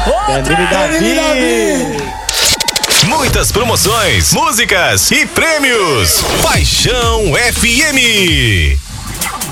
Danilo Davi. Muitas promoções, músicas e prêmios. Paixão FM.